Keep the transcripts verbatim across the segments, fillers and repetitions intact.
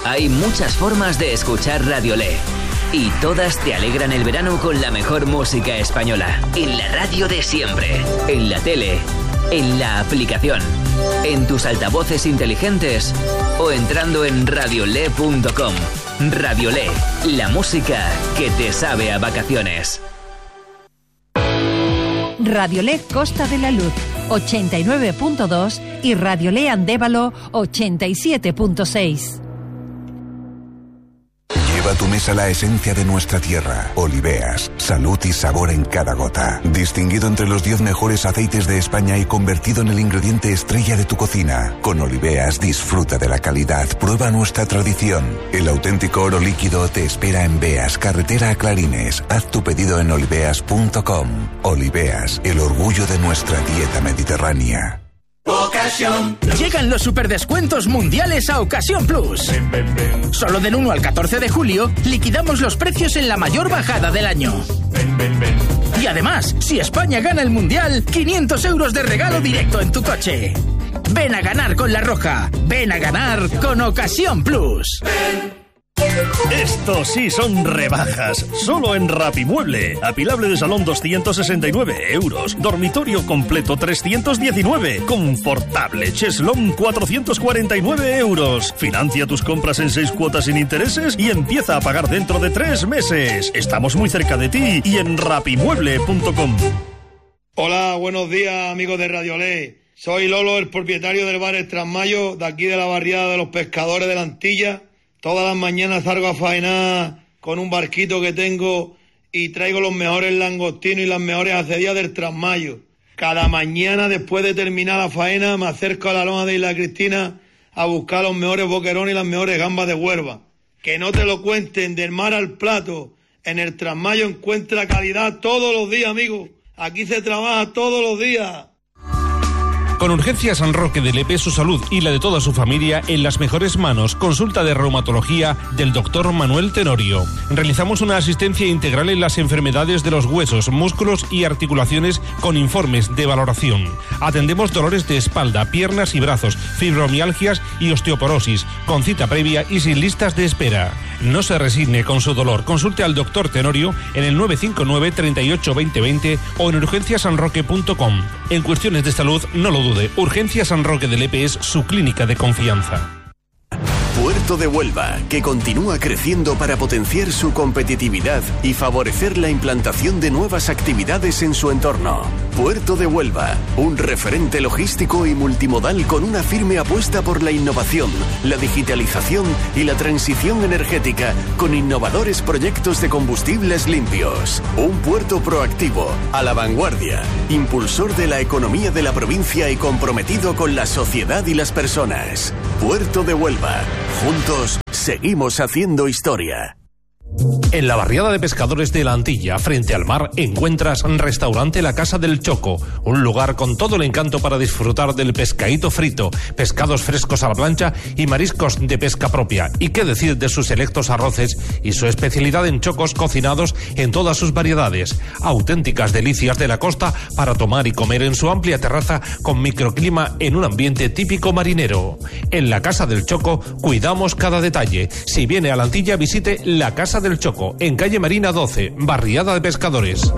Hay muchas formas de escuchar Radiolé y todas te alegran el verano con la mejor música española. En la radio de siempre, en la tele, en la aplicación, en tus altavoces inteligentes o entrando en radiolé punto com. Radiolé, la música que te sabe a vacaciones. Radiolé Costa de la Luz ochenta y nueve punto dos y Radiolé Andévalo ochenta y siete punto seis. Lleva a tu mesa la esencia de nuestra tierra. Oliveas, salud y sabor en cada gota. Distinguido entre los diez mejores aceites de España y convertido en el ingrediente estrella de tu cocina. Con Oliveas disfruta de la calidad, prueba nuestra tradición. El auténtico oro líquido te espera en Beas, carretera a Clarines. Haz tu pedido en oliveas punto com. Oliveas, el orgullo de nuestra dieta mediterránea. Ocasión. Llegan los superdescuentos mundiales a Ocasión Plus. Ven, ven, ven. Solo del uno al catorce de julio liquidamos los precios en la mayor bajada del año. Ven, ven, ven. Y además, si España gana el mundial, quinientos euros de regalo directo en tu coche. Ven a ganar con La Roja. Ven a ganar con Ocasión Plus. Ven. Esto sí son rebajas, solo en Rapimueble. Apilable de salón doscientos sesenta y nueve euros, dormitorio completo trescientos diecinueve, confortable cheslón cuatrocientos cuarenta y nueve euros. Financia tus compras en seis cuotas sin intereses y empieza a pagar dentro de tres meses. Estamos muy cerca de ti y en rapimueble punto com. Hola, buenos días amigos de Radiolé. Soy Lolo, el propietario del bar El Trasmayo, de aquí de la barriada de los pescadores de la Antilla. Todas las mañanas salgo a faenar con un barquito que tengo y traigo los mejores langostinos y las mejores acedías del Trasmayo. Cada mañana después de terminar la faena me acerco a la loma de Isla Cristina a buscar los mejores boquerones y las mejores gambas de Huelva. Que no te lo cuenten, del mar al plato. En el Trasmayo encuentra calidad todos los días, amigo. Aquí se trabaja todos los días. Con Urgencias San Roque de Lepe, su salud y la de toda su familia en las mejores manos. Consulta de reumatología del doctor Manuel Tenorio. Realizamos una asistencia integral en las enfermedades de los huesos, músculos y articulaciones con informes de valoración. Atendemos dolores de espalda, piernas y brazos, fibromialgias y osteoporosis, con cita previa y sin listas de espera. No se resigne con su dolor. Consulte al doctor Tenorio en el nueve cinco nueve, treinta y ocho, veinte, veinte o en urgencias san roque punto com. En cuestiones de salud, no lo dude. Urgencias San Roque de Lepe es su clínica de confianza. Puerto de Huelva, que continúa creciendo para potenciar su competitividad y favorecer la implantación de nuevas actividades en su entorno. Puerto de Huelva, un referente logístico y multimodal con una firme apuesta por la innovación, la digitalización y la transición energética, con innovadores proyectos de combustibles limpios. Un puerto proactivo, a la vanguardia, impulsor de la economía de la provincia y comprometido con la sociedad y las personas. Puerto de Huelva. Juntos seguimos haciendo historia. En la barriada de pescadores de la Antilla, frente al mar, encuentras Restaurante La Casa del Choco, un lugar con todo el encanto para disfrutar del pescadito frito, pescados frescos a la plancha y mariscos de pesca propia. Y qué decir de sus selectos arroces y su especialidad en chocos cocinados en todas sus variedades. Auténticas delicias de la costa para tomar y comer en su amplia terraza con microclima en un ambiente típico marinero. En La Casa del Choco cuidamos cada detalle. Si viene a la Antilla, visite La Casa del Choco, en calle Marina doce, barriada de pescadores.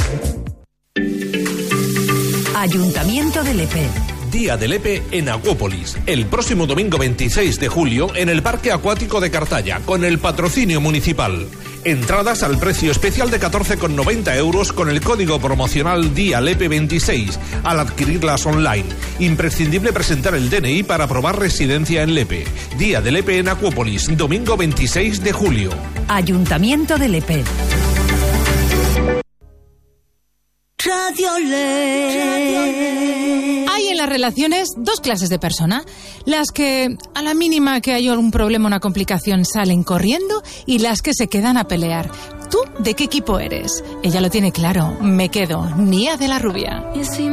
Ayuntamiento de Lepe. Día de Lepe en Acuópolis, el próximo domingo veintiséis de julio en el Parque Acuático de Cartaya, con el patrocinio municipal. Entradas al precio especial de catorce con noventa euros con el código promocional Día Lepe veintiséis al adquirirlas online. Imprescindible presentar el D N I para aprobar residencia en Lepe. Día de Lepe en Acuópolis, domingo veintiséis de julio. Ayuntamiento de Lepe. Radiolé. Hay en las relaciones dos clases de persona. Las que a la mínima que hay algún problema o una complicación salen corriendo y las que se quedan a pelear. ¿Tú de qué equipo eres? Ella lo tiene claro. Me quedo. Nia de la Rubia.